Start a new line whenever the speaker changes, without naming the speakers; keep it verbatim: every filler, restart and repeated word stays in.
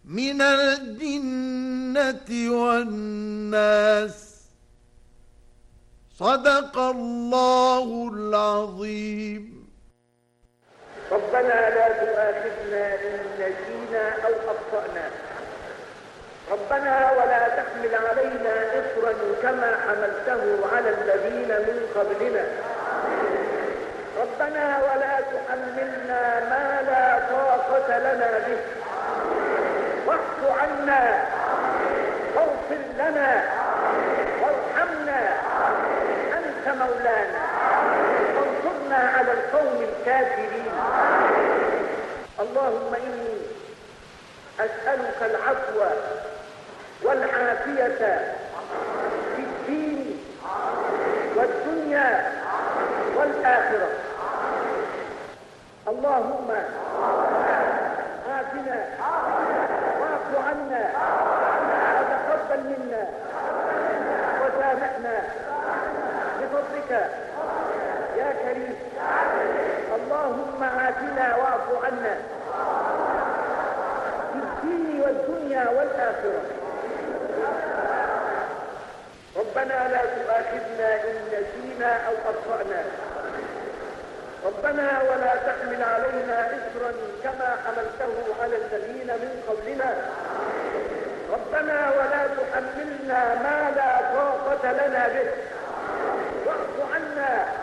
من الجنة والناس. صدق الله العظيم.
ربنا لا تؤاخذنا إن نسينا أو أخطأنا. ربنا ولا تحمل علينا إصرا كما حملته على الذين من قبلنا. ربنا ولا تحملنا ما لا طاقة لنا به. واعف عنا واغفر لنا وارحمنا، أنت مولانا، وانصرنا على القوم الكافرين. اللهم إني أسألك العفو والعافية في الدين والدنيا والآخرة. اللهم عافنا واعف عنا وتقبل منا وسامحنا بفضلك يا كريم. اللهم عافنا واعف عنا في الدين والدنيا والآخرة. ربنا لا تؤاخذنا إن نسينا أو أخطأنا. ربنا ولا تحمل علينا إصرا كما حملته على الذين من قبلنا. ربنا ولا تحملنا ما لا طاقة لنا به. واعف عنا